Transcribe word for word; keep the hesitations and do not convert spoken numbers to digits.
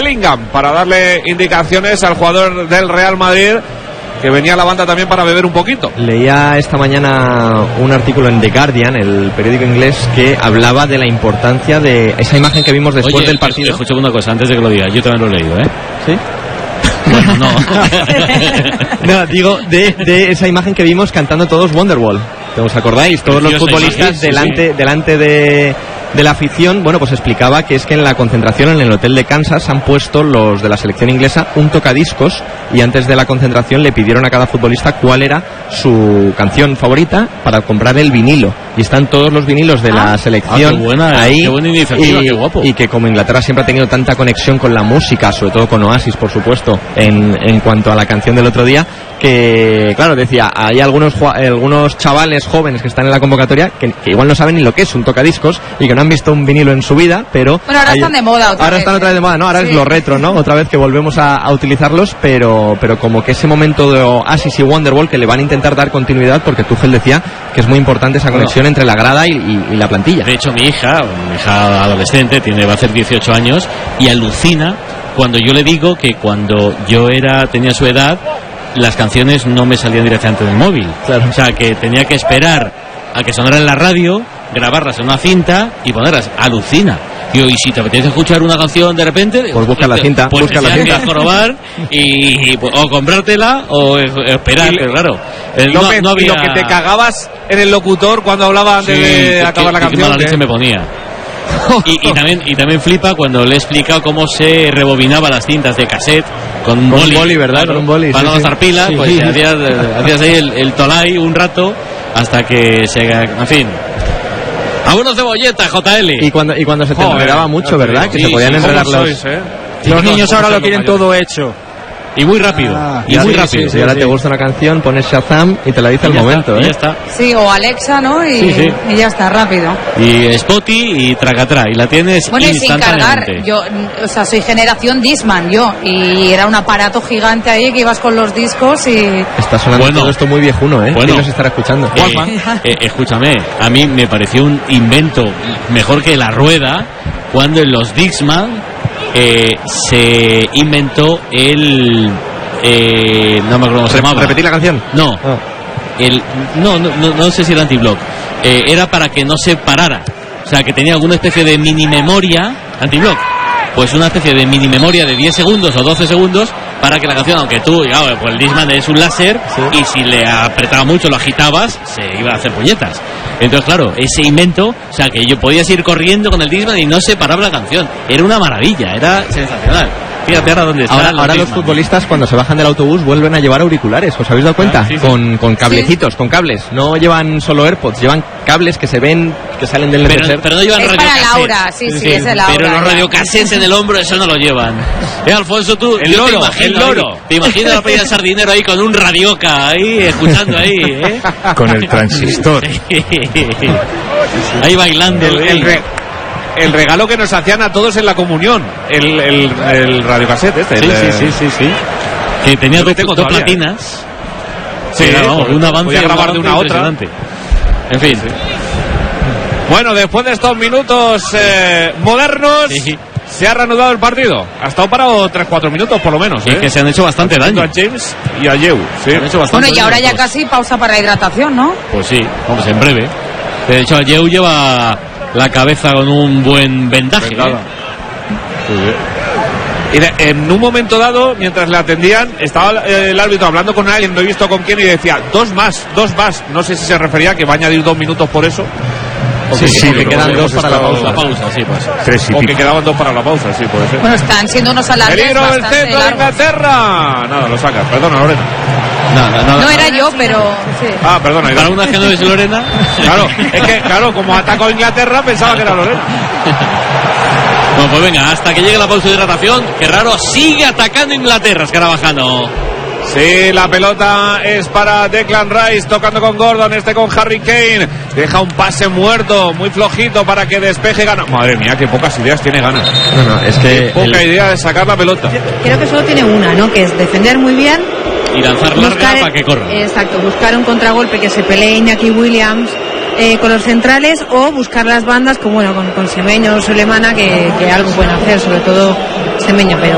Bellingham para darle indicaciones al jugador del Real Madrid, que venía a la banda también para beber un poquito. Leía esta mañana un artículo en The Guardian, el periódico inglés, que hablaba de la importancia de esa imagen que vimos después Oye, del partido. Escucha una cosa, antes de que lo diga, yo también lo he leído, ¿eh? ¿Sí? Bueno, no. No, digo, de, de esa imagen que vimos cantando todos Wonderwall. ¿Os acordáis? Todos los futbolistas imagen, delante, sí, sí. delante de, de la afición. Bueno, pues explicaba que es que en la concentración en el hotel de Kansas han puesto los de la selección inglesa un tocadiscos, y antes de la concentración le pidieron a cada futbolista cuál era su canción favorita para comprar el vinilo. Y están todos los vinilos de la selección ah, qué buena, ahí. Qué buena iniciativa, y, qué guapo. Y que como Inglaterra siempre ha tenido tanta conexión con la música, sobre todo con Oasis, por supuesto, en, en cuanto a la canción del otro día, que claro, decía, hay algunos algunos chavales jóvenes que están en la convocatoria que, que igual no saben ni lo que es un tocadiscos y que no han visto un vinilo en su vida, pero bueno, ahora hay, están de moda otra ahora vez. están otra vez de moda, ¿no? Ahora sí. Es lo retro, ¿no? Otra vez que volvemos a, a utilizarlos, pero pero como que ese momento de Oasis y Wonderwall que le van a intentar dar continuidad, porque Tuchel decía que es muy importante esa conexión bueno. entre la grada y, y, y la plantilla. De hecho, mi hija, mi hija adolescente, tiene va a hacer dieciocho años y alucina cuando yo le digo que cuando yo era tenía su edad, las canciones no me salían directamente del móvil. Claro. O sea, que tenía que esperar a que sonara en la radio, grabarlas en una cinta y ponerlas. Alucina. Yo, y si te apetece escuchar una canción de repente, pues busca la cinta, pues busca la cinta. A jorobar y, y o comprártela o esperar, pero claro. El, no, no, me, no había... y lo que te cagabas en el locutor cuando hablaba antes sí, de acabar la canción. Qué mala leche me ponía. Y, y, también, y también flipa cuando le he explicado cómo se rebobinaba las cintas de cassette con un con boli, boli, ¿verdad? Claro, con un boli. para sí, no gastar sí. pilas, sí, pues sí. hacías, hacías ahí el, el tolai un rato hasta que se... En fin... ¡Vámonos cebolletas, J L! Y cuando, y cuando se te Joder, enredaba mucho, ¿verdad? Sí, que se podían sí, enredar ¿cómo los... sois, eh? Los niños ahora lo quieren todo hecho. Y muy rápido. Ah, y muy sí, rápido. Sí, sí, y ahora sí. Te gusta una canción, pones Shazam y te la dice al momento, está, ¿eh? Y ya está. Sí, o Alexa, ¿no? Y, sí, sí. y ya está, rápido. Y Spotify y tracatra. Y la tienes bueno, y sin cargar. instantáneamente. Yo, o sea, soy generación Discman, yo. Y era un aparato gigante ahí que ibas con los discos y... Está sonando bueno, todo esto muy viejuno, ¿eh? Bueno, ¿Quién nos estará escuchando? Eh, eh, escúchame, a mí me pareció un invento mejor que la rueda cuando en los Discman eh, se inventó el... Eh, no me acuerdo cómo se llamaba. ¿Repetir la canción? No. Oh. El, no, no, no, no sé si era antiblock. Eh, era para que no se parara. O sea, que tenía alguna especie de mini memoria antiblock. Pues una especie de mini memoria de diez segundos o doce segundos para que la canción, aunque tú, claro, pues el Discman es un láser, sí. Y si le apretaba mucho, lo agitabas, se iba a hacer puñetas. Entonces, claro, ese invento, o sea, que yo podías ir corriendo con el Discman y no se paraba la canción. Era una maravilla, era sensacional. Fíjate ahora dónde está. Ahora, los, ahora los futbolistas cuando se bajan del autobús vuelven a llevar auriculares, ¿os habéis dado cuenta? Ah, sí, sí. Con, con cablecitos, sí. Con cables. No llevan solo AirPods, llevan cables que se ven, que salen del pero, neceser. pero no llevan es para radiocassettes. Laura, sí, sí, sí, es el Laura. Pero los radiocassettes en el hombro, eso no lo llevan. Eh, Alfonso, tú, el yo loro, te imagino el loro. Ahí, te imaginas la playa del sardinero ahí con un radioca ahí, escuchando ahí, ¿eh? Con el transistor. Ahí bailando. El, el, re, el regalo que nos hacían a todos en la comunión, el, el, el radiocassette este. Sí, el, sí, sí, sí, sí. Que tenía dos, dos todavía, platinas. Sí, sí, vamos, un avance, podía grabar de una a otra. En fin. Sí. Bueno, después de estos minutos eh, modernos, sí. Se ha reanudado el partido. Ha estado parado tres cuatro minutos por lo menos. Y ¿eh? es que se han hecho bastante daño. A James y a Yeu. Sí. Han hecho bueno, y ahora daño, ya pues. casi pausa para la hidratación, ¿no? Pues sí, vamos, en breve. De hecho, a Yeu lleva la cabeza con un buen vendaje. ¿eh? Y de, en un momento dado, mientras le atendían, estaba el árbitro hablando con alguien, no he visto con quién, y decía, dos más, dos más. No sé si se refería a que va a añadir dos minutos por eso. O que, sí, sí, o que quedan dos para la pausa. La pausa, sí, pues. Tres y o pico. que quedaban dos para la pausa, sí, puede ser. Bueno, están siendo unos alardes ¡Peligro del bastante centro de largos. Inglaterra! Nada, lo sacas, perdona, Lorena. No, no, no, No era yo, pero sí. Ah, perdona. Para una que no es Lorena. Claro, es que, claro, como atacó a Inglaterra, pensaba que era Lorena. Bueno, pues venga, hasta que llegue la pausa de hidratación. Qué raro, sigue atacando Inglaterra, Escarabajano. Sí, la pelota es para Declan Rice, tocando con Gordon, este con Harry Kane. Deja un pase muerto, muy flojito para que despeje Gana. Madre mía, qué pocas ideas tiene Gana. No, no, es que Qué poca el... idea de sacar la pelota. Creo que solo tiene una, ¿no? Que es defender muy bien y lanzar larga para que corra. Exacto, buscar un contragolpe que se pelee Iñaki Williams eh, con los centrales, o buscar las bandas con, bueno, con, con Semeño o Sulemana, que, que algo pueden hacer, sobre todo Semeño, pero